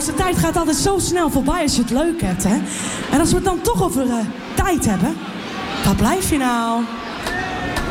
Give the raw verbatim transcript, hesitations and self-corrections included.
Jongens, de tijd gaat altijd zo snel voorbij als je het leuk hebt, hè? En als we het dan toch over uh, tijd hebben, waar blijf je nou?